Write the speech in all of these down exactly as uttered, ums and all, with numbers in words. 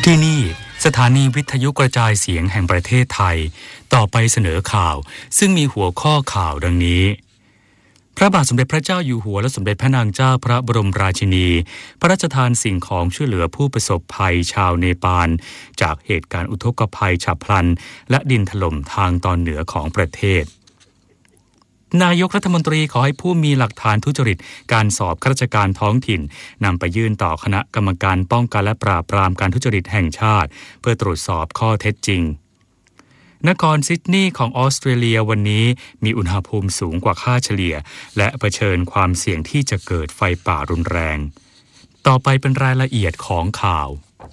ที่นี่สถานีวิทยุกระจายเสียงแห่งประเทศไทยต่อไปเสนอข่าวซึ่งมีหัวข้อข่าวดังนี้พระบาทสมเด็จพระเจ้าอยู่หัวและสมเด็จพระนางเจ้าพระบรมราชินีพระราชทานสิ่งของช่วยเหลือผู้ประสบภัยชาวเนปาลจากเหตุการณ์อุทกภัยฉับพลันและดินถล่มทางตอนเหนือของประเทศนายกรัฐมนตรีขอให้ผู้มีหลักฐานทุจริตการสอบข้าราชการท้องถิ่นนำไปยื่นต่อคณะกรรมการป้องกันและปราบปรามการทุจริตแห่งชาติเพื่อตรวจสอบข้อเท็จจริงนครซิดนีย์ของออสเตรเลียวันนี้มีอุณหภูมิสูงกว่าค่าเฉลี่ยและเผชิญความเสี่ยงที่จะเกิดไฟป่ารุนแรงต่อไปเป็นรายละเอียดของข่าว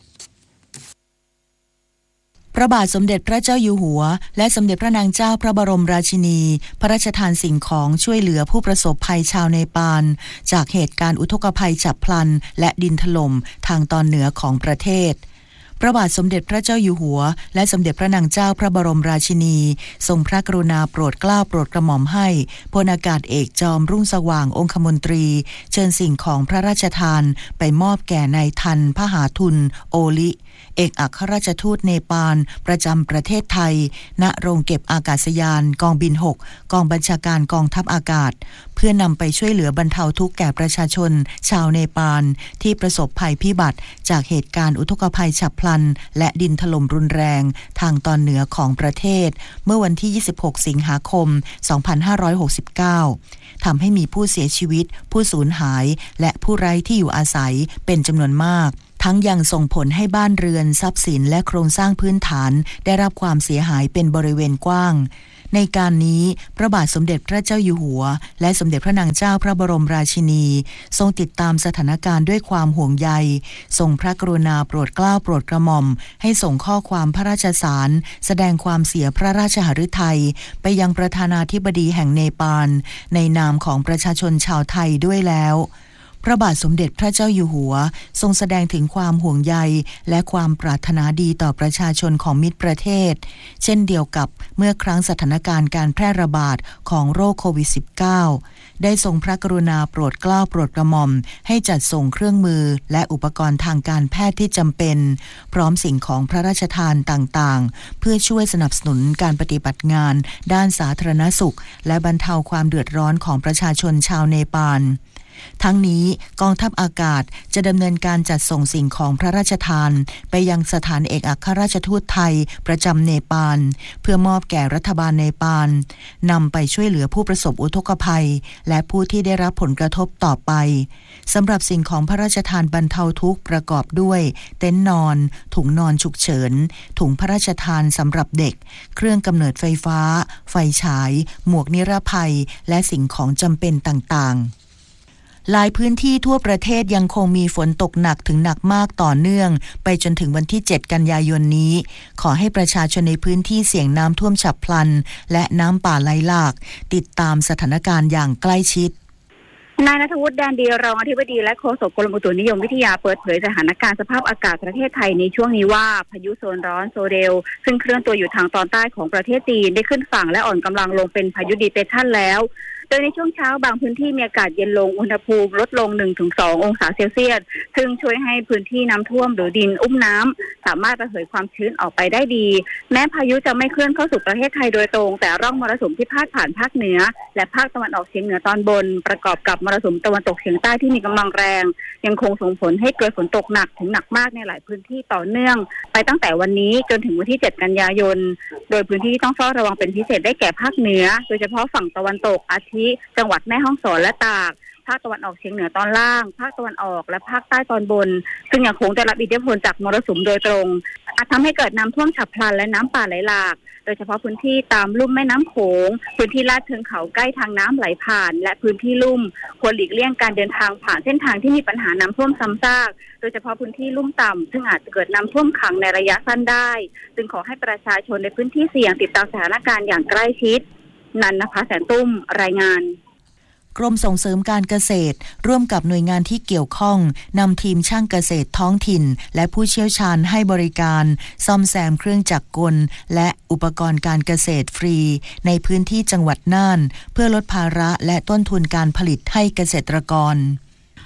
พระบาทสมเด็จพระเจ้าอยู่หัวและสมเด็จพระนางเจ้าพระบรมราชินีพระราชทานสิ่งของช่วยเหลือผู้ประสบภัยชาวเนปาลจากเหตุการณ์อุทกภัยฉับพลันและดินถล่มทางตอนเหนือของประเทศพระบาทสมเด็จพระเจ้าอยู่หัวและสมเด็จพระนางเจ้าพระบรมราชินีทรงพระกรุณาโปรดเกล้าโปรดกระหม่อมให้พลอากาศเอกจอมรุ่งสว่างองคมนตรีเชิญสิ่งของพระราชทานไปมอบแก่นายทันพหาทุนโอลิเอกอัครราชทูตเนปาลประจำประเทศไทยณโรงเก็บอากาศยานกองบินหกกองบัญชาการกองทัพอากาศเพื่อนำไปช่วยเหลือบรรเทาทุกข์แก่ประชาชนชาวเนปาลที่ประสบภัยพิบัติจากเหตุการณ์อุทกภัยฉับพลันและดินถล่มรุนแรงทางตอนเหนือของประเทศเมื่อวันที่ยี่สิบหกสิงหาคมสองพันห้าร้อยหกสิบเก้าทำให้มีผู้เสียชีวิตผู้สูญหายและผู้ไร้ที่อยู่อาศัยเป็นจำนวนมากทั้งยังส่งผลให้บ้านเรือนทรัพย์สินและโครงสร้างพื้นฐานได้รับความเสียหายเป็นบริเวณกว้างในการนี้พระบาทสมเด็จพระเจ้าอยู่หัวและสมเด็จพระนางเจ้าพระบรมราชินีทรงติดตามสถานการณ์ด้วยความห่วงใยทรงพระกรุณาโปรดเกล้าโปรดกระหม่อมให้ส่งข้อความพระราชสารแสดงความเสียพระราชหฤทัยไปยังประธานาธิบดีแห่งเนปาลในนามของประชาชนชาวไทยด้วยแล้วพระบาทสมเด็จพระเจ้าอยู่หัวทรงแสดงถึงความห่วงใยและความปรารถนาดีต่อประชาชนของมิตรประเทศเช่นเดียวกับเมื่อครั้งสถานการณ์การแพร่ระบาดของโรคโควิด สิบเก้า ได้ทรงพระกรุณาโปรดเกล้าโปรดกระหม่อมให้จัดส่งเครื่องมือและอุปกรณ์ทางการแพทย์ที่จำเป็นพร้อมสิ่งของพระราชทานต่างๆเพื่อช่วยสนับสนุนการปฏิบัติงานด้านสาธารณสุขและบรรเทาความเดือดร้อนของประชาชนชาวเนปาลทั้งนี้กองทัพอากาศจะดำเนินการจัดส่งสิ่งของพระราชทานไปยังสถานเอกอัครราชทูตไทยประจำเนปาลเพื่อมอบแก่รัฐบาลเนปาลนำไปช่วยเหลือผู้ประสบอุทกภัยและผู้ที่ได้รับผลกระทบต่อไปสำหรับสิ่งของพระราชทานบรรเทาทุกข์ประกอบด้วยเต็นท์นอนถุงนอนฉุกเฉินถุงพระราชทานสำหรับเด็กเครื่องกำเนิดไฟฟ้าไฟฉายหมวกนิรภัยและสิ่งของจำเป็นต่างๆหลายพื้นที่ทั่วประเทศยังคงมีฝนตกหนักถึงหนักมากต่อเนื่องไปจนถึงวันที่เจ็ดกันยายนนี้ขอให้ประชาชนในพื้นที่เสี่ยงน้ำท่วมฉับพลันและน้ำป่าไหลหลากติดตามสถานการณ์อย่างใกล้ชิดนายณัฐวุฒิแดนดีรองอธิบดีและโฆษกกรมอุตุนิยมวิทยาเปิดเผยสถานการณ์สภาพอากาศประเทศไทยในช่วงนี้ว่าพายุโซนร้อนโซเดลซึ่งเคลื่อนตัวอยู่ทางตอนใต้ของประเทศจีนได้ขึ้นฝั่งและอ่อนกำลังลงเป็นพายุดีเปรสชันแล้วโดยในช่วงเช้าบางพื้นที่มีอากาศเย็นลงอุณหภูมิลดลง หนึ่งถึงสอง องศาเซลเซียสซึ่งช่วยให้พื้นที่น้ำท่วมหรือดินอุ้มน้ำสามารถระเหยความชื้นออกไปได้ดีแม้พายุจะไม่เคลื่อนเข้าสู่ประเทศไทยโดยตรงแต่ร่องมรสุมที่พาดผ่านภาคเหนือและภาคตะวันออกเฉียงเหนือตอนบนประกอบกับมรสุมตะวันตกเฉียงใต้ที่มีกำลังแรงยังคงส่งผลให้เกิดฝนตกหนักถึงหนักมากในหลายพื้นที่ต่อเนื่องไปตั้งแต่วันนี้จนถึงวันที่เจ็ดกันยายนโดยพื้นที่ที่ต้องเฝ้าระวังเป็นพิเศษได้แก่ภาคเหนือโดยเฉพาะฝั่งตะวันตกอาทิจังหวัดแม่ฮ่องสอนและตากภาคตะวันออกเฉียงเหนือตอนล่างภาคตะวันออกและภาคใต้ตอนบนซึ่งยังคงได้รับอิทธิพลจากมรสุมโดยตรงอาจทำให้เกิดน้ำท่วมฉับพลันและน้ำป่าไหลหลากโดยเฉพาะพื้นที่ตามลุ่มแม่น้ำโขงพื้นที่ลาดเชิงเขาใกล้ทางน้ำไหลผ่านและพื้นที่ลุ่มควรหลีกเลี่ยงการเดินทางผ่านเส้นทางที่มีปัญหาน้ำท่วมซ้ำซากโดยเฉพาะพื้นที่ลุ่มต่ำซึ่งอาจจะเกิดน้ำท่วมขังในระยะสั้นได้จึงขอให้ประชาชนในพื้นที่เสี่ยงติดตามสถานการณ์อย่างใกล้ชิดนันนภาแสนตุ้มรายงานกรมส่งเสริมการเกษตรร่วมกับหน่วยงานที่เกี่ยวข้องนำทีมช่างเกษตรท้องถิ่นและผู้เชี่ยวชาญให้บริการซ่อมแซมเครื่องจักรกลและอุปกรณ์การเกษตรฟรีในพื้นที่จังหวัดน่านเพื่อลดภาระและต้นทุนการผลิตให้เกษตรกร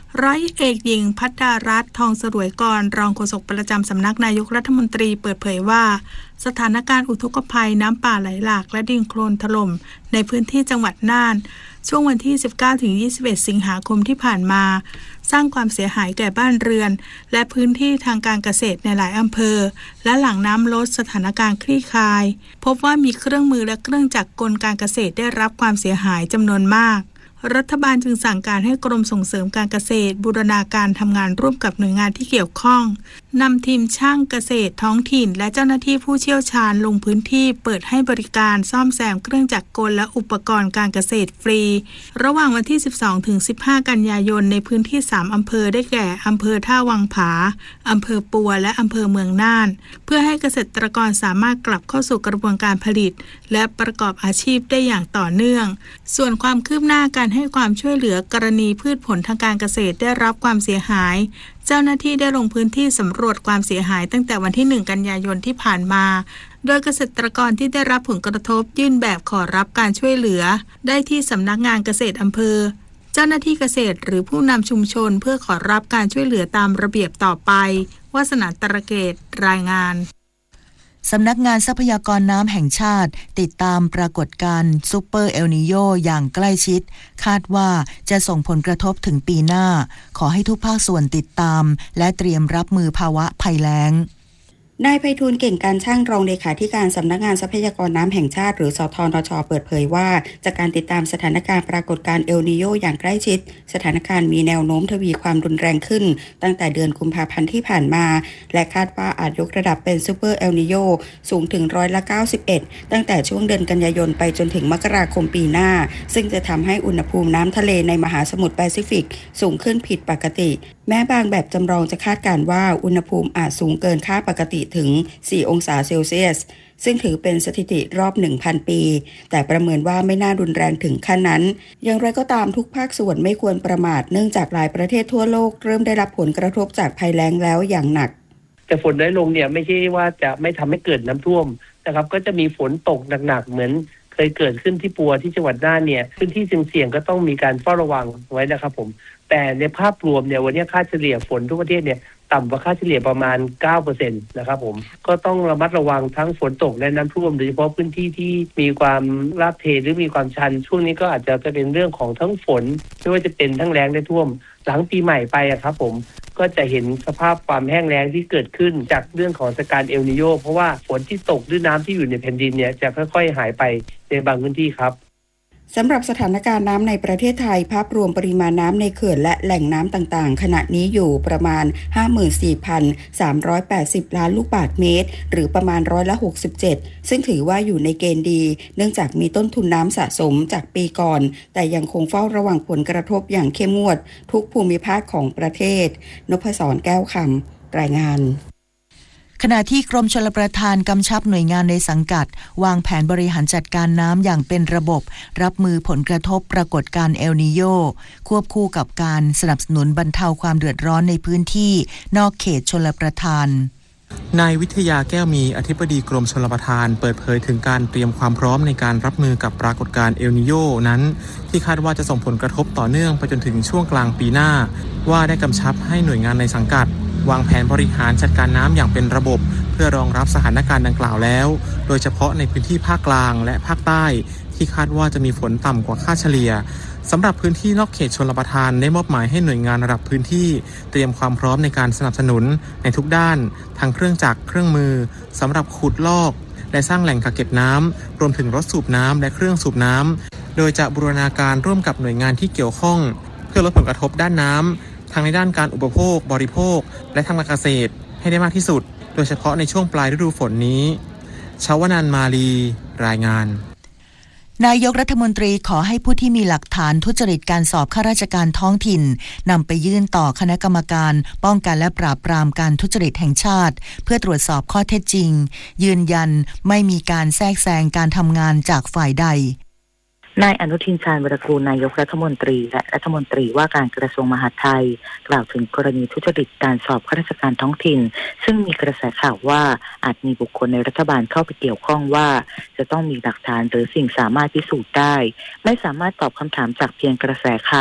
ร้อยเอกหญิงภัทรารัตน์ทองสรวยกรรองโฆษกประจำสำนักนายกรัฐมนตรีเปิดเผยว่าสถานการณ์อุทกภัยน้ำป่าไหลหลากและดินโคลนถล่มในพื้นที่จังหวัดน่านช่วงวันที่ สิบเก้าถึงยี่สิบเอ็ด สิงหาคมที่ผ่านมาสร้างความเสียหายแก่บ้านเรือนและพื้นที่ทางการเกษตรในหลายอำเภอและหลังน้ำลดสถานการณ์คลี่คลายพบว่ามีเครื่องมือและเครื่องจักรกลการเกษตรได้รับความเสียหายจำนวนมากรัฐบาลจึงสั่งการให้กรมส่งเสริมการเกษตรบูรณาการทำงานร่วมกับหน่วยงานที่เกี่ยวข้องนำทีมช่างเกษตรท้องถิ่นและเจ้าหน้าที่ผู้เชี่ยวชาญลงพื้นที่เปิดให้บริการซ่อมแซมเครื่องจักรกลและอุปกรณ์การเกษตรฟรีระหว่างวันที่ สิบสองถึงสิบห้า กันยายนในพื้นที่สามอำเภอได้แก่อำเภอท่าวังผาอำเภอปัวและอำเภอเมืองน่านเพื่อให้เกษตรกรสามารถกลับเข้าสู่กระบวนการผลิตและประกอบอาชีพได้อย่างต่อเนื่องส่วนความคืบหน้าการให้ความช่วยเหลือกรณีพืชผลทางการเกษตรได้รับความเสียหายเจ้าหน้าที่ได้ลงพื้นที่สำรวจความเสียหายตั้งแต่วันที่หนึ่งกันยายนที่ผ่านมาโดยเกษตรกรที่ได้รับผลกระทบยื่นแบบขอรับการช่วยเหลือได้ที่สำนักงานเกษตรอำเภอเจ้าหน้าที่เกษตรหรือผู้นำชุมชนเพื่อขอรับการช่วยเหลือตามระเบียบต่อไปวาสนาตระเกตรายงานสำนักงานทรัพยากรน้ำแห่งชาติติดตามปรากฏการณ์ซูเปอร์เอลนีโญอย่างใกล้ชิดคาดว่าจะส่งผลกระทบถึงปีหน้าขอให้ทุกภาคส่วนติดตามและเตรียมรับมือภาวะภัยแล้งนายไพฑูรย์เก่งการช่างรองเลขาธิการสำนักงานทรัพยากรน้ำแห่งชาติหรือสทนช.เปิดเผยว่าจากการติดตามสถานการณ์ปรากฏการณ์เอลนีโญอย่างใกล้ชิดสถานการณ์มีแนวโน้มทวีความรุนแรงขึ้นตั้งแต่เดือนกุมภาพันธ์ที่ผ่านมาและคาดว่าอาจยกระดับเป็นซูเปอร์เอลนีโญสูงถึงร้อยละเก้าสิบเอ็ดตั้งแต่ช่วงเดือนกันยายนไปจนถึงมกราคมปีหน้าซึ่งจะทำให้อุณหภูมิน้ำทะเลในมหาสมุทรแปซิฟิกสูงขึ้นผิดปกติแม้บางแบบจำลองจะคาดการณ์ว่าอุณหภูมิอาจสูงเกินค่าปกติถึงสี่องศาเซลเซียสซึ่งถือเป็นสถิติรอบ หนึ่งพัน ปีแต่ประเมินว่าไม่น่ารุนแรงถึงขั้นนั้นอย่างไรก็ตามทุกภาคส่วนไม่ควรประมาทเนื่องจากหลายประเทศทั่วโลกเริ่มได้รับผลกระทบจากภัยแล้งแล้วอย่างหนักแต่ฝนน้อยลงเนี่ยไม่ใช่ว่าจะไม่ทำให้เกิดน้ำท่วมนะครับก็จะมีฝนตกหนักๆเหมือนเคยเกิดขึ้นที่ปัวที่จังหวัดน่านเนี่ยพื้นที่เสี่ยงๆก็ต้องมีการเฝ้าระวังไว้นะครับผมแต่ในภาพรวมเนี่ยวันนี้ค่าเฉลี่ยฝนทุกประเทศเนี่ยต่ำกว่าค่าเฉลี่ยประมาณ เก้าเปอร์เซ็นต์ นะครับผมก็ต้องระมัดระวังทั้งฝนตกและน้ำท่วมโดยเฉพาะพื้นที่ที่มีความลาดเทหรือมีความชันช่วงนี้ก็อาจจะเป็นเรื่องของทั้งฝนไม่ว่าจะเป็นทั้งแล้งและท่วมหลังปีใหม่ไปอะครับผมก็จะเห็นสภาพความแห้งแล้งที่เกิดขึ้นจากเรื่องของสถานการณ์เอลนีโญเพราะว่าฝนที่ตกหรือน้ำที่อยู่ในแผ่นดินเนี่ยจะค่อยๆหายไปในบางพื้นที่ครับสำหรับสถานการณ์น้ำในประเทศไทยภาพรวมปริมาณน้ำในเขื่อนและแหล่งน้ำต่างๆขณะนี้อยู่ประมาณ ห้าหมื่นสี่พันสามร้อยแปดสิบ ล้านลูกบาศก์เมตรหรือประมาณร้อยละหกสิบเจ็ดซึ่งถือว่าอยู่ในเกณฑ์ดีเนื่องจากมีต้นทุนน้ำสะสมจากปีก่อนแต่ยังคงเฝ้าระวังผลกระทบอย่างเข้มงวดทุกภูมิภาคของประเทศนพศรแก้วคำรายงานขณะที่กรมชลประทานกำชับหน่วยงานในสังกัดวางแผนบริหารจัดการน้ำอย่างเป็นระบบรับมือผลกระทบปรากฏการณ์เอลนีโญควบคู่กับการสนับสนุนบรรเทาความเดือดร้อนในพื้นที่นอกเขตชลประทานนายวิทยาแก้วมีอธิบดีกรมชลประทานเปิดเผยถึงการเตรียมความพร้อมในการรับมือกับปรากฏการณ์เอลนีโญนั้นที่คาดว่าจะส่งผลกระทบต่อเนื่องไปจนถึงช่วงกลางปีหน้าว่าได้กำชับให้หน่วยงานในสังกัดวางแผนบริหารจัดการน้ำอย่างเป็นระบบเพื่อรองรับสถานการณ์ดังกล่าวแล้วโดยเฉพาะในพื้นที่ภาคกลางและภาคใต้ที่คาดว่าจะมีฝนต่ำกว่าค่าเฉลี่ยสำหรับพื้นที่นอกเขตชลประทานได้มอบหมายให้หน่วยงานระดับพื้นที่เตรียมความพร้อมในการสนับสนุนในทุกด้านทั้งเครื่องจักรเครื่องมือสำหรับขุดลอกและสร้างแหล่งกักเก็บน้ำรวมถึงรถสูบน้ำและเครื่องสูบน้ำโดยจะบูรณาการร่วมกับหน่วยงานที่เกี่ยวข้องเพื่อลดผลกระทบด้านน้ำทั้งในด้านการอุปโภคบริโภคและทางการเกษตรให้ได้มากที่สุดโดยเฉพาะในช่วงปลายฤดูฝนนี้ชวนันท์มาลีรายงานนายกรัฐมนตรีขอให้ผู้ที่มีหลักฐานทุจริตการสอบข้าราชการท้องถิ่นนำไปยื่นต่อคณะกรรมการป้องกันและปราบปรามการทุจริตแห่งชาติเพื่อตรวจสอบข้อเท็จจริงยืนยันไม่มีการแทรกแซงการทำงานจากฝ่ายใดนายอนุทินชาญวิรากูลนายกรัฐมนตรีและรัฐมนตรีว่าการกระทรวงมหาดไทยกล่าวถึงกรณีทุจริตการสอบข้าราชการท้องถิ่นซึ่งมีกระแสข่าวว่าอาจมีบุคคลในรัฐบาลเข้าไปเกี่ยวข้องว่าจะต้องมีหลักฐานหรือสิ่งสามารถพิสูจน์ได้ไม่สามารถตอบคำถามจากเพียงกระแสข่าว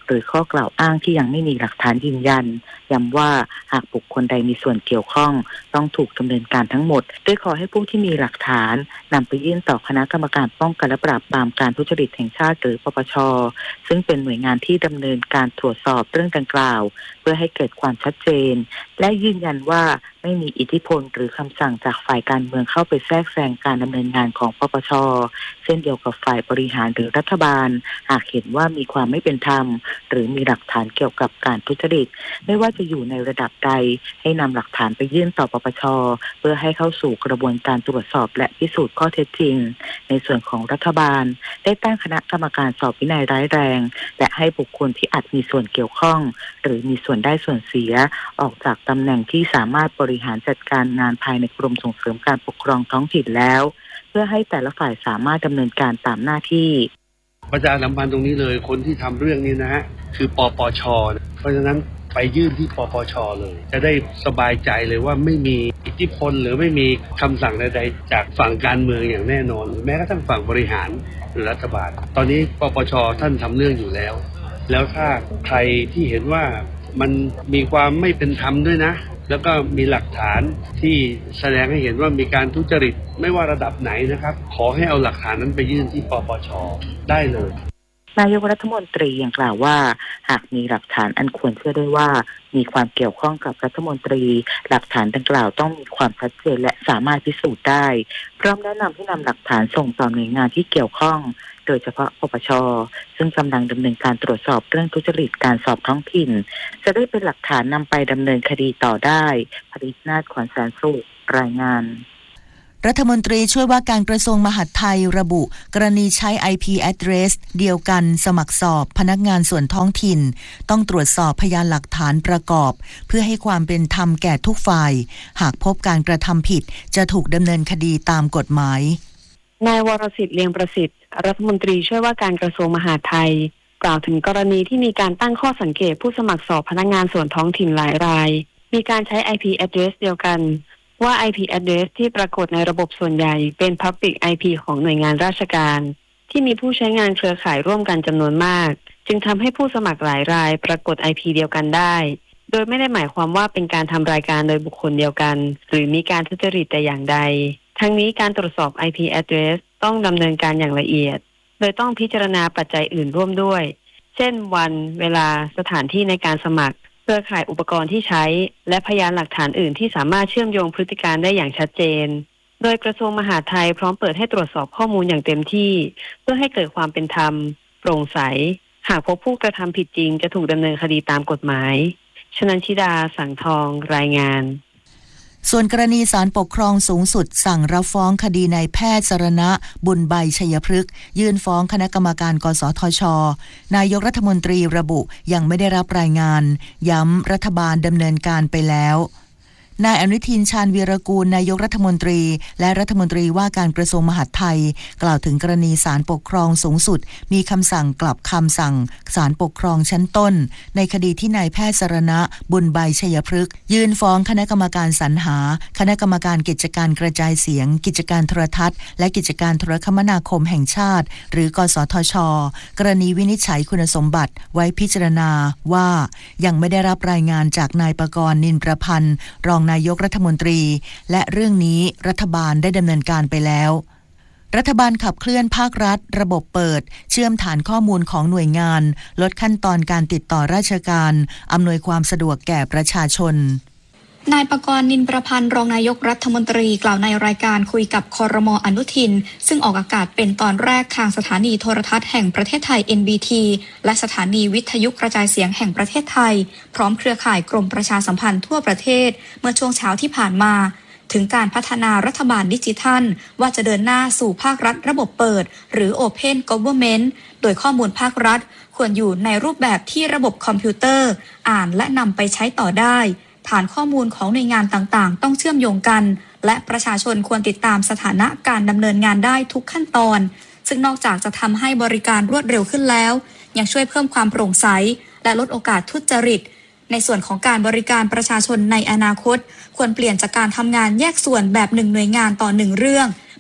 หรือข้อกล่าวอ้างที่ยังไม่มีหลักฐานยืนยันย้ำว่าหากบุคคลใดมีส่วนเกี่ยวข้องต้องถูกดำเนินการทั้งหมดโดยขอให้ผู้ที่มีหลักฐานนำไปยื่นต่อคณะกรรมการป้องกันและปราบปรามการทุจริตแห่งชาติหรือปปช.ซึ่งเป็นหน่วยงานที่ดำเนินการตรวจสอบเรื่องดังกล่าวเพื่อให้เกิดความชัดเจนและยืนยันว่าไม่มีอิทธิพลหรือคำสั่งจากฝ่ายการเมืองเข้าไปแทรกแซงการดำเนินงานของปปช.เช่นเดียวกับฝ่ายบริหารหรือรัฐบาลหากเห็นว่ามีความไม่เป็นธรรมหรือมีหลักฐานเกี่ยวกับการทุจริตไม่ว่าจะอยู่ในระดับใดให้นำหลักฐานไปยื่นต่อปปช.เพื่อให้เข้าสู่กระบวนการตรวจสอบและพิสูจน์ข้อเท็จจริงในส่วนของรัฐบาลได้ตั้งคณะกรรมการสอบวินัยร้ายแรงและให้บุคคลที่อาจมีส่วนเกี่ยวข้องหรือมีส่วนได้ส่วนเสียออกจากตำแหน่งที่สามารถบริหารจัดการงานภายในกรมส่งเสริมการปกครองท้องถิ่นแล้วเพื่อให้แต่ละฝ่ายสามารถดำเนินการตามหน้าที่ประชาสัมพันธ์ตรงนี้เลยคนที่ทำเรื่องนี้นะฮะคือปปช.เพราะฉะนั้นไปยื่นที่ปปช.เลยจะได้สบายใจเลยว่าไม่มีอิทธิพลหรือไม่มีคำสั่งใดๆจากฝั่งการเมืองอย่างแน่นอนแม้กระทั่งฝั่งบริหารหรือรัฐบาลตอนนี้ปปช.ท่านทำเรื่องอยู่แล้วแล้วถ้าใครที่เห็นว่ามันมีความไม่เป็นธรรมด้วยนะแล้วก็มีหลักฐานที่แสดงให้เห็นว่ามีการทุจริตไม่ว่าระดับไหนนะครับขอให้เอาหลักฐานนั้นไปยื่นที่ปปช.ได้เลยนายกรัฐมนตรียังกล่าวว่าหากมีหลักฐานอันควรเชื่อได้ว่ามีความเกี่ยวข้องกับรัฐมนตรีหลักฐานดังกล่าวต้องมีความชัดเจนและสามารถพิสูจน์ได้พร้อมแนะนำให้นำหลักฐานส่งต่อหน่วยงานที่เกี่ยวข้องโดยเฉพาะปปช.ซึ่งกำลังดำเนินการตรวจสอบเรื่องทุจริตการสอบท้องถิ่นจะได้เป็นหลักฐานนำไปดำเนินคดีต่อได้ภริษนาถ ขวัญแสนสุขรายงานรัฐมนตรีช่วยว่าการกระทรวงมหาดไทยระบุกรณีใช้ ไอ พี address เดียวกันสมัครสอบพนักงานส่วนท้องถิ่นต้องตรวจสอบพยานหลักฐานประกอบเพื่อให้ความเป็นธรรมแก่ทุกฝ่ายหากพบการกระทำผิดจะถูกดำเนินคดีตามกฎหมายนายวรสิทธิ์เลียงประสิทธิ์รัฐมนตรีช่วยว่าการกระทรวงมหาดไทยกล่าวถึงกรณีที่มีการตั้งข้อสังเกตผู้สมัครสอบพนักงานส่วนท้องถิ่นหลายรายมีการใช้ ไอ พี address เดียวกันว่า ไอ พี address ที่ปรากฏในระบบส่วนใหญ่เป็น Public ไอ พี ของหน่วยงานราชการที่มีผู้ใช้งานเครือข่ายร่วมกันจำนวนมากจึงทำให้ผู้สมัครหลายรายปรากฏ ไอ พี เดียวกันได้โดยไม่ได้หมายความว่าเป็นการทำรายการโดยบุคคลเดียวกันหรือมีการทุจริตแต่อย่างใดทั้งนี้การตรวจสอบ ไอ พี address ต้องดำเนินการอย่างละเอียดโดยต้องพิจารณาปัจจัยอื่นร่วมด้วยเช่นวันเวลาสถานที่ในการสมัครเครือข่ายอุปกรณ์ที่ใช้และพยานหลักฐานอื่นที่สามารถเชื่อมโยงพฤติการได้อย่างชัดเจนโดยกระทรวงมหาดไทยพร้อมเปิดให้ตรวจสอบข้อมูลอย่างเต็มที่เพื่อให้เกิดความเป็นธรรมโปร่งใสหากพบผู้กระทำผิดจริงจะถูกดำเนินคดีตามกฎหมายชนันชิดาสังทองรายงานส่วนกรณีศาลปกครองสูงสุดสั่งรับฟ้องคดีนายแพทย์สรณะบุญใบชัยพฤกษ์ยื่นฟ้องคณะกรรมการกสทช.นายกรัฐมนตรีระบุยังไม่ได้รับรายงานย้ำรัฐบาลดำเนินการไปแล้วนายอนุทินชาญวีรกูลนายกรัฐมนตรีและรัฐมนตรีว่าการกระทรวงมหาดไทยกล่าวถึงกรณีศาลปกครองสูงสุดมีคำสั่งกลับคำสั่งศาลปกครองชั้นต้นในคดีที่นายแพทย์สรณะบุญใบชัยพฤกษ์ยื่นฟ้องคณะกรรมการสรรหาคณะกรรมการกิจการกระจายเสียงกิจการโทรทัศน์และกิจการโทรคมนาคมแห่งชาติหรือกสทช.กรณีวินิจฉัยคุณสมบัติไว้พิจารณาว่ายังไม่ได้รับรายงานจากนายปกรณ์นินประพันธ์รองนายกรัฐมนตรีและเรื่องนี้รัฐบาลได้ดำเนินการไปแล้วรัฐบาลขับเคลื่อนภาครัฐระบบเปิดเชื่อมฐานข้อมูลของหน่วยงานลดขั้นตอนการติดต่อราชการอำนวยความสะดวกแก่ประชาชนนายปกรณ์นินประพันธ์รองนายกรัฐมนตรีกล่าวในรายการคุยกับครม.อนุทินซึ่งออกอากาศเป็นตอนแรกทางสถานีโทรทัศน์แห่งประเทศไทย เอ็น บี ที และสถานีวิทยุกระจายเสียงแห่งประเทศไทยพร้อมเครือข่ายกรมประชาสัมพันธ์ทั่วประเทศเมื่อช่วงเช้าที่ผ่านมาถึงการพัฒนารัฐบาลดิจิทัลว่าจะเดินหน้าสู่ภาครัฐระบบเปิดหรือ Open Government โดยข้อมูลภาครัฐควรอยู่ในรูปแบบที่ระบบคอมพิวเตอร์อ่านและนำไปใช้ต่อได้ฐานข้อมูลของหน่วยงานต่างๆต้องเชื่อมโยงกันและประชาชนควรติดตามสถานะการดำเนินงานได้ทุกขั้นตอนซึ่งนอกจากจะทำให้บริการรวดเร็วขึ้นแล้วยังช่วยเพิ่มความโปร่งใสและลดโอกาสทุจริตในส่วนของการบริการประชาชนในอนาคตควรเปลี่ยนจากการทำงานแยกส่วนแบบหนึ่งหน่วยงานต่อหนึ่งเรื่อง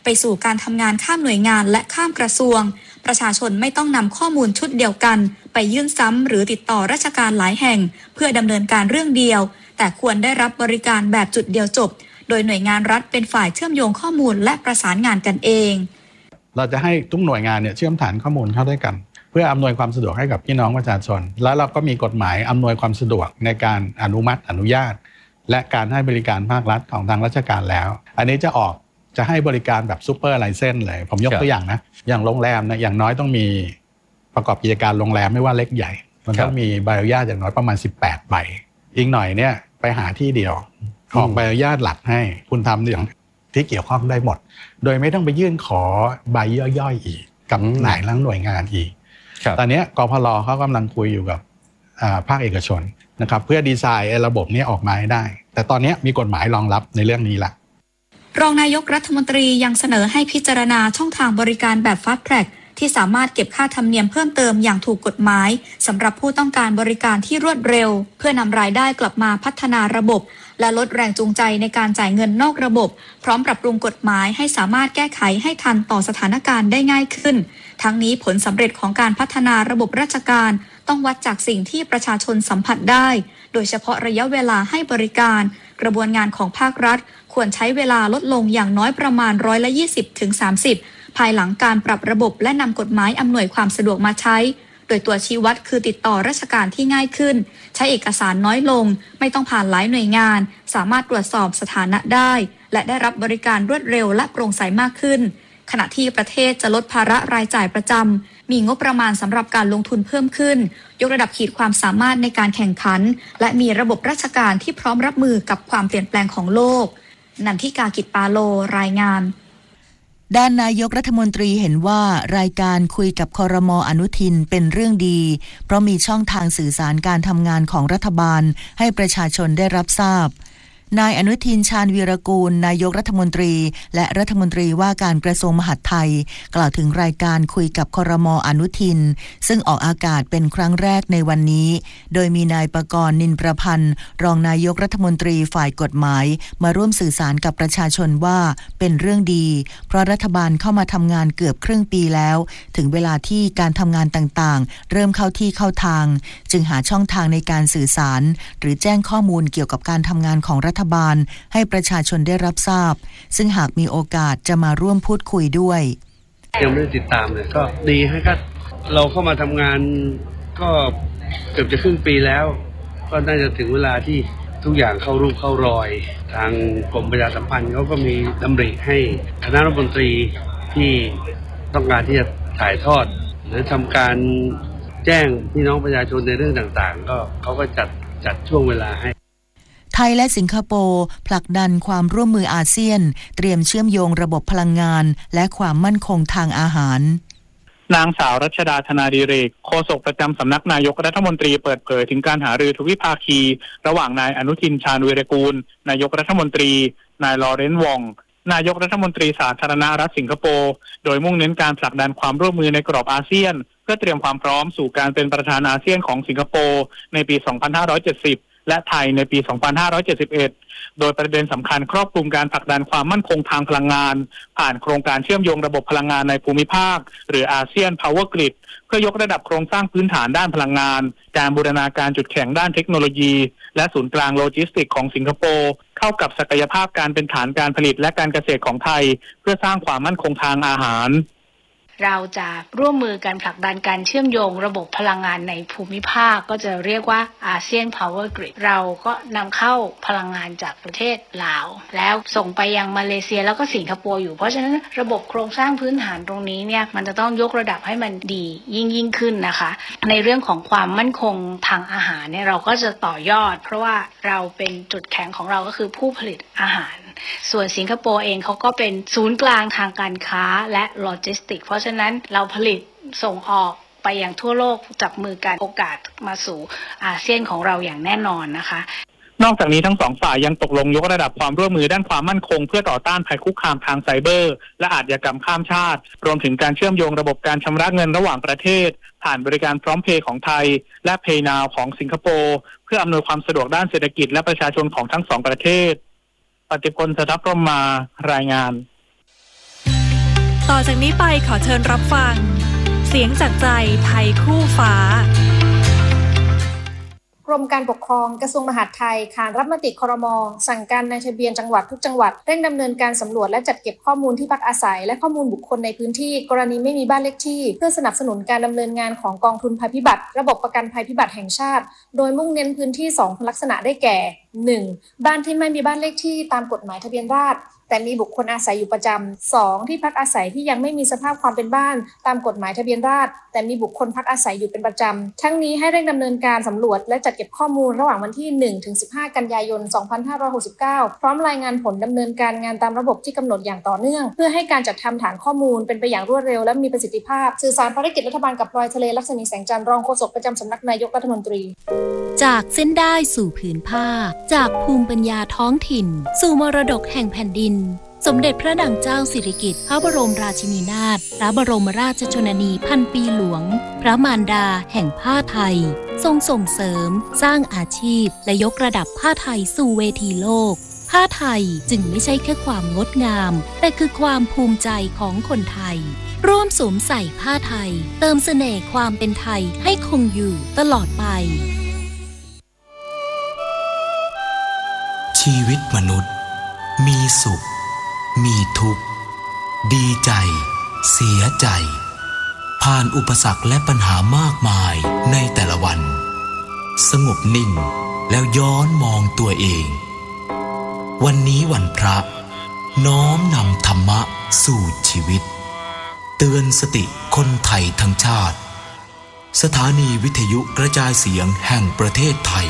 ไปสู่การทำงานข้ามหน่วยงานและข้ามกระทรวงประชาชนไม่ต้องนำข้อมูลชุดเดียวกันไปยื่นซ้ำหรือติดต่อราชการหลายแห่งเพื่อดำเนินการเรื่องเดียวแต่ควรได้รับบริการแบบจุดเดียวจบโดยหน่วยงานรัฐเป็นฝ่ายเชื่อมโยงข้อมูลและประสานงานกันเองเราจะให้ทุกหน่วยงานเนี่ยเชื่อมฐานข้อมูลเข้าด้วยกันเพื่ออำนวยความสะดวกให้กับพี่น้องประชาชนแล้วเราก็มีกฎหมายอำนวยความสะดวกในการอนุมัติอนุญาตและการให้บริการภาครัฐของทางราชการแล้วอันนี้จะออกจะให้บริการแบบซูเปอร์ไลเซนส์เลยผมยกตัวอย่างนะอย่างโรงแรมนะอย่างน้อยต้องมีประกอบกิจการโรงแรมไม่ว่าเล็กใหญ่มันต้องมีใบอนุญาตอย่างน้อยประมาณสิบแปดใบอีกหน่อยเนี่ยไปหาที่เดียวออกใบอนุญาตหลักให้คุณทำอย่างที่เกี่ยวข้องได้หมดโดยไม่ต้องไปยื่นขอใบย่อยๆอีกกับหลายหน่วยงานอีกตอนนี้กพลเขากำลังคุยอยู่กับภาคเอกชนนะครับเพื่อดีไซน์ระบบนี้ออกมาให้ได้แต่ตอนนี้มีกฎหมายรองรับในเรื่องนี้ละรองนายกรัฐมนตรียังเสนอให้พิจารณาช่องทางบริการแบบ Fast Track ที่สามารถเก็บค่าธรรมเนียมเพิ่มเติมอย่างถูกกฎหมายสำหรับผู้ต้องการบริการที่รวดเร็วเพื่อนำรายได้กลับมาพัฒนาระบบและลดแรงจูงใจในการจ่ายเงินนอกระบบพร้อมปรับปรุงกฎหมายให้สามารถแก้ไขให้ทันต่อสถานการณ์ได้ง่ายขึ้นทั้งนี้ผลสำเร็จของการพัฒนาระบบราชการต้องวัดจากสิ่งที่ประชาชนสัมผัสได้โดยเฉพาะระยะเวลาให้บริการกระบวนงานของภาครัฐควรใช้เวลาลดลงอย่างน้อยประมาณร้อยละยี่สิบถึงสามสิบภายหลังการปรับระบบและนำกฎหมายอำนวยความสะดวกมาใช้โดยตัวชี้วัดคือติดต่อราชการที่ง่ายขึ้นใช้เอกสารน้อยลงไม่ต้องผ่านหลายหน่วยงานสามารถตรวจสอบสถานะได้และได้รับบริการรวดเร็วและโปร่งใสมากขึ้นขณะที่ประเทศจะลดภาระรายจ่ายประจำมีงบประมาณสำหรับการลงทุนเพิ่มขึ้นยกระดับขีดความสามารถในการแข่งขันและมีระบบราชการที่พร้อมรับมือกับความเปลี่ยนแปลงของโลกนันทิกากิจปาโลรายงานด้านนายกรัฐมนตรีเห็นว่ารายการคุยกับครม.อนุทินเป็นเรื่องดีเพราะมีช่องทางสื่อสารการทำงานของรัฐบาลให้ประชาชนได้รับทราบนายอนุทินชาญวีรกูลนายกรัฐมนตรีและรัฐมนตรีว่าการกระทรวงมหาดไทยกล่าวถึงรายการคุยกับครม.อนุทินซึ่งออกอากาศเป็นครั้งแรกในวันนี้โดยมีนายประกรณ์นินประพันธ์รองนายกรัฐมนตรีฝ่ายกฎหมายมาร่วมสื่อสารกับประชาชนว่าเป็นเรื่องดีเพราะรัฐบาลเข้ามาทำงานเกือบครึ่งปีแล้วถึงเวลาที่การทำงานต่างๆเริ่มเข้าที่เข้าทางจึงหาช่องทางในการสื่อสารหรือแจ้งข้อมูลเกี่ยวกับการทำงานของรัฐบาลให้ประชาชนได้รับทราบซึ่งหากมีโอกาสจะมาร่วมพูดคุยด้วยยังไม่ได้ติดตามเลยก็ดีให้ครับเราเข้ามาทำงานก็เกือบจะครึ่งปีแล้วก็น่าจะถึงเวลาที่ทุกอย่างเข้ารูปเข้ารอยทางกรมประชาสัมพันธ์เขาก็มีดำริให้คณะรัฐมนตรีที่ต้องการที่จะถ่ายทอดหรือทำการแจ้งพี่น้องประชาชนในเรื่องต่างๆก็เขาก็จัดจัดช่วงเวลาให้ไทยและสิงคโปร์ผลักดันความร่วมมืออาเซียนเตรียมเชื่อมโยงระบบพลังงานและความมั่นคงทางอาหารนางสาวรัชดาธนาดิเรกโฆษกประจำสำนักนายกรัฐมนตรีเปิดเผยถึงการหารือทวิภาคีระหว่างนายอนุทินชาญวีรกูลนายกรัฐมนตรีนายลอเรนซ์วองนายกรัฐมนตรีสาธารณรัฐสิงคโปร์โดยมุ่งเน้นการผลักดันความร่วมมือในกรอบอาเซียนเพื่อเตรียมความพร้อมสู่การเป็นประธานอาเซียนของสิงคโปร์ในปีสองพันห้าร้อยเจ็ดสิบและไทยในปีสองพันห้าร้อยเจ็ดสิบเอ็ดโดยประเด็นสำคัญครอบคลุมการผลักดันความมั่นคงทางพลังงานผ่านโครงการเชื่อมโยงระบบพลังงานในภูมิภาคหรืออาเซียน Power Grid เพื่อยกระดับโครงสร้างพื้นฐานด้านพลังงานการบูรณาการจุดแข็งด้านเทคโนโลยีและศูนย์กลางโลจิสติกส์ของสิงคโปร์เข้ากับศักยภาพการเป็นฐานการผลิตและการเกษตรของไทยเพื่อสร้างความมั่นคงทางอาหารเราจะร่วมมือกันผลักดันการเชื่อมโยงระบบพลังงานในภูมิภาคก็จะเรียกว่าอาเซียน Power Grid เราก็นำเข้าพลังงานจากประเทศลาวแล้วส่งไปยังมาเลเซียแล้วก็สิงคโปร์อยู่เพราะฉะนั้นระบบโครงสร้างพื้นฐานตรงนี้เนี่ยมันจะต้องยกระดับให้มันดียิ่งยิ่งขึ้นนะคะในเรื่องของความมั่นคงทางอาหารเนี่ยเราก็จะต่อยอดเพราะว่าเราเป็นจุดแข็งของเราก็คือผู้ผลิตอาหารส่วนสิงคโปร์เองเขาก็เป็นศูนย์กลางทางการค้าและโลจิสติกส์เพราะฉะนั้นเราผลิตส่งออกไปยังทั่วโลกจับมือกันโอกาสมาสู่อาเซียนของเราอย่างแน่นอนนะคะนอกจากนี้ทั้งสองฝ่ายยังตกลงยกระดับความร่วมมือด้านความมั่นคงเพื่อต่อต้านภัยคุกคามทางไซเบอร์และอาชญากรรมข้ามชาติรวมถึงการเชื่อมโยงระบบการชำระเงินระหว่างประเทศผ่านบริการพร้อมเพย์ของไทยและ PayNow ของสิงคโปร์เพื่ออำนวยความสะดวกด้านเศรษฐกิจและประชาชนของทั้งสองประเทศปฏิพล สทัพพรหมมารายงานต่อจากนี้ไปขอเชิญรับฟังเสียงจากใจไทยคู่ฟ้ากรมการปกครองกระทรวงมหาดไทยขานรับมติครม.สั่งการนายทะเบียนจังหวัดทุกจังหวัดเร่งดำเนินการสำรวจและจัดเก็บข้อมูลที่พักอาศัยและข้อมูลบุคคลในพื้นที่กรณีไม่มีบ้านเลขที่เพื่อสนับสนุนการดำเนินงานของกองทุนภัยพิบัติระบบประกันภัยพิบัติแห่งชาติโดยมุ่งเน้นพื้นที่สองลักษณะได้แก่ หนึ่ง บ้านที่ไม่มีบ้านเลขที่ตามกฎหมายทะเบียนราษฎร์แต่มีบุคคลอาศัยอยู่ประจำ สอง ที่พักอาศัยที่ยังไม่มีสภาพความเป็นบ้านตามกฎหมายทะเบียนราษฎร์แต่มีบุคคลพักอาศัยอยู่เป็นประจำทั้งนี้ให้เร่งดำเนินการสำรวจและจัดเก็บข้อมูลระหว่างวันที่ หนึ่งถึงสิบห้า กันยายน สองพันห้าร้อยหกสิบเก้า พร้อมรายงานผลดำเนินการงานตามระบบที่กำหนดอย่างต่อเนื่องเพื่อให้การจัดทำฐานข้อมูลเป็นไปอย่างรวดเร็วและมีประสิทธิภาพสื่อสารภารกิจรัฐบาลกับพลอยทะเลลักษณีแสงจันทร์รองโฆษกประจำสำนักนายกรัฐมนตรีจากเส้นได้สู่ผืนผ้าจากภูมิปัญญาท้องถิ่นสู่มรดกแห่งแผ่นดินสมเด็จพระนางเจ้าสิริกิติ์พระบรมราชินีนาถพระบรมราชชนนีพันปีหลวงพระมารดาแห่งผ้าไทยทรงส่งเสริมสร้างอาชีพและยกระดับผ้าไทยสู่เวทีโลกผ้าไทยจึงไม่ใช่แค่ความงดงามแต่คือความภูมิใจของคนไทยร่วมสวมใส่ผ้าไทยเติมเสน่ห์ความเป็นไทยให้คงอยู่ตลอดไปชีวิตมนุษย์มีสุขมีทุกข์ดีใจเสียใจผ่านอุปสรรคและปัญหามากมายในแต่ละวันสงบนิ่งแล้วย้อนมองตัวเองวันนี้วันพระน้อมนำธรรมะสู่ชีวิตเตือนสติคนไทยทั้งชาติสถานีวิทยุกระจายเสียงแห่งประเทศไทย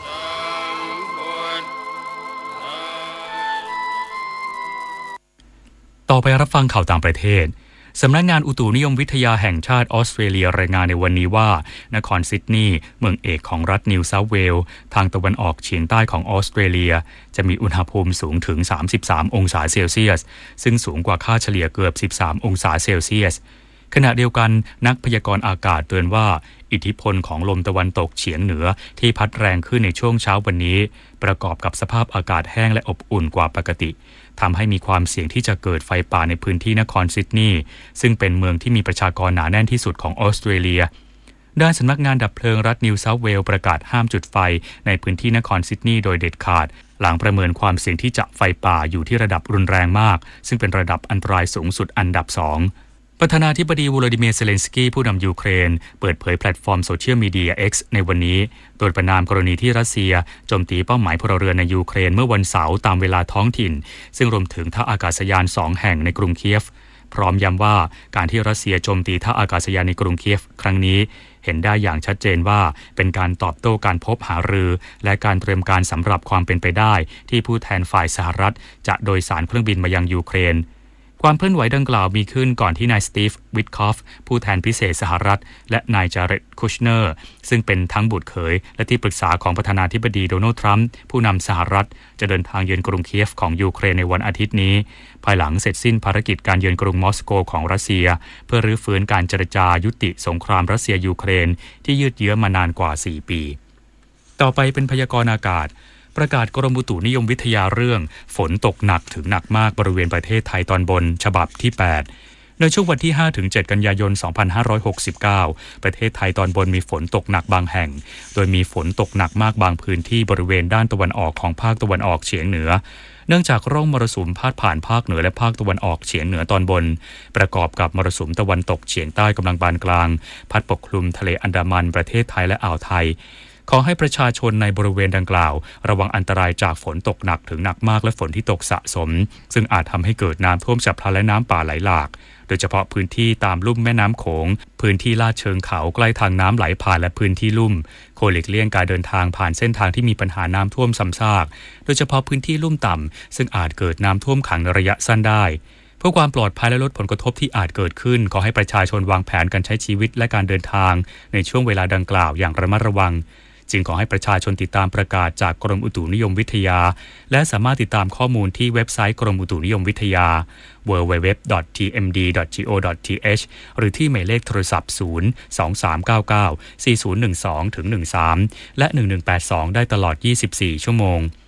ต่อไปรับฟังข่าวต่างประเทศสำนักงานอุตุนิยมวิทยาแห่งชาติออสเตรเลียรายงานในวันนี้ว่านครซิดนีย์เมืองเอกของรัฐนิวเซาท์เวลส์ทางตะวันออกเฉียงใต้ของออสเตรเลียจะมีอุณหภูมิสูงถึงสามสิบสามองศาเซลเซียสซึ่งสูงกว่าค่าเฉลี่ยเกือบสิบสามองศาเซลเซียสขณะเดียวกันนักพยากรณ์อากาศเตือนว่าอิทธิพลของลมตะวันตกเฉียงเหนือที่พัดแรงขึ้นในช่วงเช้าวันนี้ประกอบกับสภาพอากาศแห้งและอบอุ่นกว่าปกติทำให้มีความเสี่ยงที่จะเกิดไฟป่าในพื้นที่นครซิดนีย์ซึ่งเป็นเมืองที่มีประชากรหนาแน่นที่สุดของออสเตรเลียด้านสำนักงานดับเพลิงรัฐนิวเซาท์เวลส์ประกาศห้ามจุดไฟในพื้นที่นครซิดนีย์โดยเด็ดขาดหลังประเมินความเสี่ยงที่จะไฟป่าอยู่ที่ระดับรุนแรงมากซึ่งเป็นระดับอันตรายสูงสุดอันดับสองประธานาธิบดีโวโลดิเมียร์เซเลนสกี้ผู้นำยูเครนเปิดเผยแพลตฟอร์มโซเชียลมีเดีย X ในวันนี้โดยประณามกรณีที่รัสเซียโจมตีเป้าหมายพลเรือนในยูเครนเมื่อวันเสาร์ตามเวลาท้องถิ่นซึ่งรวมถึงท่าอากาศยานสองแห่งในกรุงเคียฟพร้อมย้ำว่าการที่รัสเซียโจมตีท่าอากาศยานในกรุงเคียฟครั้งนี้เห็นได้อย่างชัดเจนว่าเป็นการตอบโต้การพบหารือและการเตรียมการสำหรับความเป็นไปได้ที่ผู้แทนฝ่ายสหรัฐจะโดยสารเครื่องบินมายังยูเครนความเคลื่อนไหวดังกล่าวมีขึ้นก่อนที่นายสตีฟวิทคอฟผู้แทนพิเศษสหรัฐและนายจาเร็ดคุชเนอร์ซึ่งเป็นทั้งบุตรเขยและที่ปรึกษาของประธานาธิบดีโดนัลด์ทรัมป์ผู้นำสหรัฐจะเดินทางเยือนกรุงเคียฟของยูเครนในวันอาทิตย์นี้ภายหลังเสร็จสิ้นภารกิจการเยือนกรุงมอสโกของรัสเซียเพื่อรื้อฟื้นการเจรจายุติสงครามรัสเซียยูเครนที่ยืดเยื้อมานานกว่าสี่ปีต่อไปเป็นพยากรณ์อากาศประกาศกรมอุตุนิยมวิทยาเรื่องฝนตกหนักถึงหนักมากบริเวณประเทศไทยตอนบนฉบับที่แปดในช่วงวันที่ ห้าถึงเจ็ด กันยายน สองพันห้าร้อยหกสิบเก้าประเทศไทยตอนบนมีฝนตกหนักบางแห่งโดยมีฝนตกหนักมากบางพื้นที่บริเวณด้านตะวันออกของภาคตะวันออกเฉียงเหนือเนื่องจากร่องมรสุมพาดผ่านภาคเหนือและภาคตะวันออกเฉียงเหนือตอนบนประกอบกับมรสุมตะวันตกเฉียงใต้กำลังปานกลางพัดปกคลุมทะเลอันดามันประเทศไทยและอ่าวไทยขอให้ประชาชนในบริเวณดังกล่าวระวังอันตรายจากฝนตกหนักถึงหนักมากและฝนที่ตกสะสมซึ่งอาจทำให้เกิดน้ำท่วมฉับพลันและน้ำป่าไหลหลากโดยเฉพาะพื้นที่ตามลุ่มแม่น้ำโขงพื้นที่ลาดเชิงเขาใกล้ทางน้ำไหลผ่านและพื้นที่ลุ่มควรหลีกเลี่ยงการเดินทางผ่านเส้นทางที่มีปัญหาน้ำท่วมซ้ำซากโดยเฉพาะพื้นที่ลุ่มต่ำซึ่งอาจเกิดน้ำท่วมขังในระยะสั้นได้เพื่อความปลอดภัยและลดผลกระทบที่อาจเกิดขึ้นขอให้ประชาชนวางแผนการใช้ชีวิตและการเดินทางในช่วงเวลาดังกล่าวอย่างระมัดระวังจึงขอให้ประชาชนติดตามประกาศจากกรมอุตุนิยมวิทยาและสามารถติดตามข้อมูลที่เว็บไซต์กรมอุตุนิยมวิทยา ดับเบิลยู ดับเบิลยู ดับเบิลยู ดอท ที เอ็ม ดี ดอท จี โอ ดอท ที เอช หรือที่หมายเลขโทรศัพท์ศูนย์ สอง สาม เก้า เก้า สี่ ศูนย์ หนึ่ง สอง ถึง หนึ่ง สามและหนึ่ง หนึ่ง แปด สองได้ตลอดยี่สิบสี่ชั่วโมง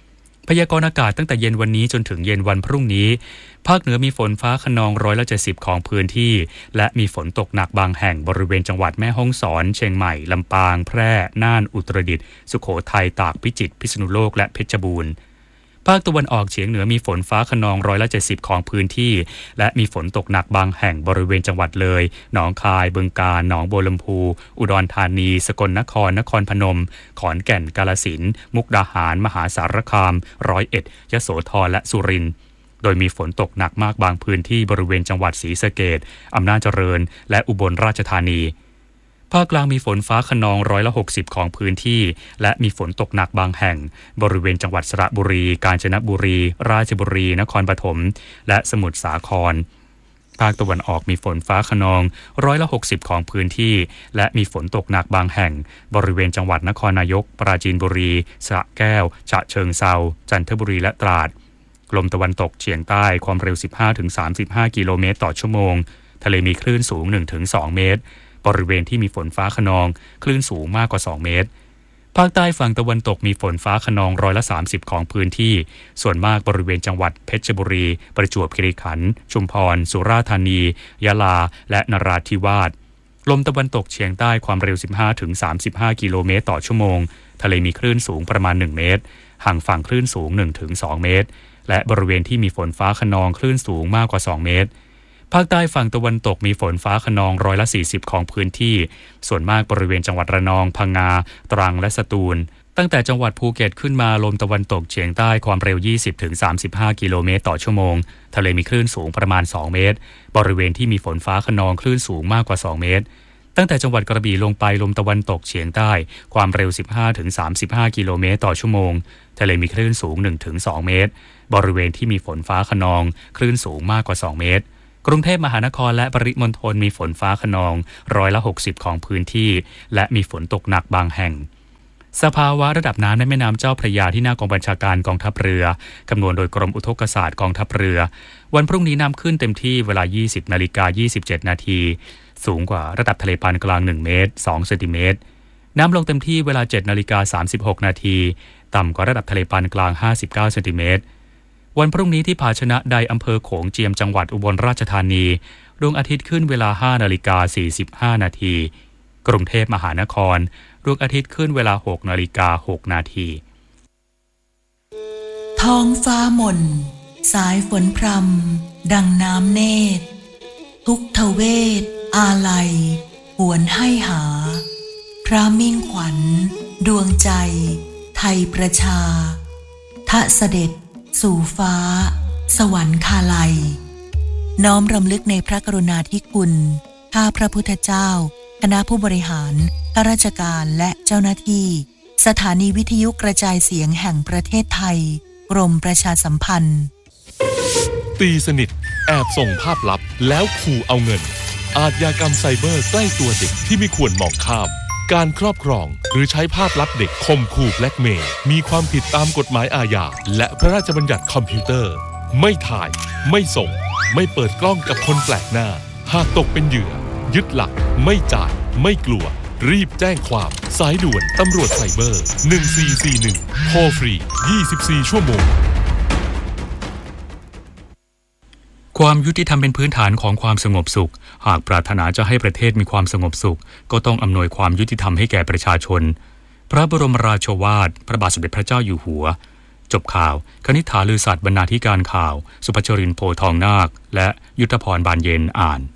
พยากรณ์อากาศตั้งแต่เย็นวันนี้จนถึงเย็นวันพรุ่งนี้ภาคเหนือมีฝนฟ้าคะนองร้อยละเจ็ดสิบของพื้นที่และมีฝนตกหนักบางแห่งบริเวณจังหวัดแม่ฮ่องสอนเชียงใหม่ลำปางแพร่น่านอุตรดิตถ์สุโขทัยตากพิจิตรพิษณุโลกและเพชรบูรณ์ภาคตะวันออกเฉียงเหนือมีฝนฟ้าคะนองร้อยละเจ็ดสิบของพื้นที่และมีฝนตกหนักบางแห่งบริเวณจังหวัดเลยหนองคายบึงกาฬหนองบัวลำพูอุดรธานีสกลนครนครพนมขอนแก่นกาฬสินธุ์มุกดาหารมหาสารคามร้อยเอ็ดยโสธรและสุรินทร์โดยมีฝนตกหนักมากบางพื้นที่บริเวณจังหวัดศรีสะเกษอำนาจเจริญและอุบลราชธานีภาคกลางมีฝนฟ้าคะนองร้อยละหกสิบของพื้นที่และมีฝนตกหนักบางแห่งบริเวณจังหวัดสระบุรีกาญจนบุรีราชบุรีนครปฐมและสมุทรสาครภาคตะวันออกมีฝนฟ้าคะนองร้อยละหกสิบของพื้นที่และมีฝนตกหนักบางแห่งบริเวณจังหวัดนครนายกปราจีนบุรีสระแก้วฉะเชิงเทราจันทบุรีและตราดลมตะวันตกเฉียงใต้ความเร็ว สิบห้าถึงสามสิบห้า กิโลเมตรต่อชั่วโมงทะเลมีคลื่นสูง หนึ่งถึงสอง เมตรบริเวณที่มีฝนฟ้าคะนองคลื่นสูงมากกว่าสองเมตรภาคใต้ฝั่งตะวันตกมีฝนฟ้าคะนองร้อยละสามสิบของพื้นที่ส่วนมากบริเวณจังหวัดเพชรบุรีประจวบคีรีขันธ์ชุมพรสุราษฎร์ธานียะลาและนราธิวาสลมตะวันตกเฉียงใต้ความเร็ว สิบห้าถึงสามสิบห้า กิโลเมตรต่อชั่วโมงทะเลมีคลื่นสูงประมาณหนึ่งเมตรห่างฝั่งคลื่นสูง หนึ่งถึงสอง เมตรและบริเวณที่มีฝนฟ้าคะนองคลื่นสูงมากกว่าสองเมตรภาคใต้ฝั่งตะวันตกมีฝนฟ้าคะนองร้อยละสี่สิบของพื้นที่ส่วนมากบริเวณจังหวัดระนองพังงาตรังและสตูลตั้งแต่จังหวัดภูเก็ตขึ้นมาลมตะวันตกเฉียงใต้ความเร็ว ยี่สิบถึงสามสิบห้า กิโลเมตรต่อชั่วโมงทะเลมีคลื่นสูงประมาณสองเมตรบริเวณที่มีฝนฟ้าคะนองคลื่นสูงมากกว่าสองเมตรตั้งแต่จังหวัดกระบี่ลงไปลมตะวันตกเฉียงใต้ความเร็ว สิบห้าถึงสามสิบห้า กิโลเมตรต่อชั่วโมงทะเลมีคลื่นสูง หนึ่งถึงสอง เมตรบริเวณที่มีฝนฟ้าคะนองคลื่นสูงมากกว่าสองเมตรกรุงเทพมหานครและปริมณฑลมีฝนฟ้าคะนองร้อยละหกสิบของพื้นที่และมีฝนตกหนักบางแห่งสภาวะระดับน้ำในแม่น้ำเจ้าพระยาที่หน้ากองบัญชาการกองทัพเรือคำนวณโดยกรมอุทกศาสตร์กองทัพเรือวันพรุ่งนี้น้ำขึ้นเต็มที่เวลา ยี่สิบนาฬิกายี่สิบเจ็ดนาทีสูงกว่าระดับทะเลปานกลางหนึ่งเมตรสองเซนติเมตรน้ำลงเต็มที่เวลา เจ็ดนาฬิกาสามสิบหกนาทีต่ำกว่าระดับทะเลปานกลางห้าสิบเก้าเซนติเมตรวันพรุ่งนี้ที่ภาชนะใดอำเภอโขงเจียมจังหวัดอุบลราชธานีดวงอาทิตย์ขึ้นเวลา ห้านาฬิกาสี่สิบห้านาทีกรุงเทพมหานครดวงอาทิตย์ขึ้นเวลา หกนาฬิกาหกนาทีท้องฟ้าหม่นสายฝนพรำดังน้ำเนตรทุกทเวทอาลัยหวนให้หาพระมิ่งขวัญดวงใจไทยประชาทะเสด็จสู่ฟ้าสวรรคาลัยน้อมรำลึกในพระกรุณาธิคุณข้าพระพุทธเจ้าคณะผู้บริหารข้าราชการและเจ้าหน้าที่สถานีวิทยุกระจายเสียงแห่งประเทศไทยกรมประชาสัมพันธ์ตีสนิทแอบส่งภาพลับแล้วขู่เอาเงินอาชญากรรมไซเบอร์ใกล้ตัวเด็กที่ไม่ควรมองข้ามการครอบครองหรือใช้ภาพลับเด็กข่มขู่แบล็กเมย์มีความผิดตามกฎหมายอาญาและพระราชบัญญัติคอมพิวเตอร์ไม่ถ่ายไม่ส่งไม่เปิดกล้องกับคนแปลกหน้าหากตกเป็นเหยื่อยึดหลักไม่จ่ายไม่กลัวรีบแจ้งความสายด่วนตำรวจไซเบอร์หนึ่งสี่สี่หนึ่งโทรฟรียี่สิบสี่ชั่วโมงความยุติธรรมเป็นพื้นฐานของความสงบสุขหากปรารถนาจะให้ประเทศมีความสงบสุขก็ต้องอำนวยความยุติธรรมให้แก่ประชาชนพระบรมราโชวาทพระบาทสมเด็จพระเจ้าอยู่หัวจบข่าวคณิษฐาลือสัตย์บรรณาธิการข่าวสุภชรินทร์โพทองนาคและยุทธพรบานเย็นอ่าน